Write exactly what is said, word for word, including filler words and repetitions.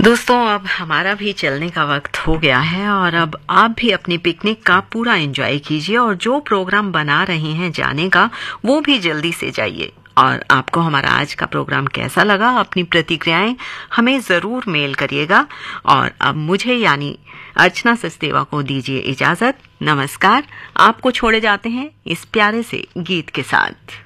दोस्तों, अब हमारा भी चलने का वक्त हो गया है और अब आप भी अपनी पिकनिक का पूरा एंजॉय कीजिए और जो प्रोग्राम बना रहे हैं जाने का वो भी जल्दी से जाइए। और आपको हमारा आज का प्रोग्राम कैसा लगा, अपनी प्रतिक्रियाएं हमें ज़रूर मेल करिएगा। और अब मुझे यानी अर्चना सचदेवा को दीजिए इजाज़त। नमस्कार। आपको छोड़े जाते हैं इस प्यारे से गीत के साथ।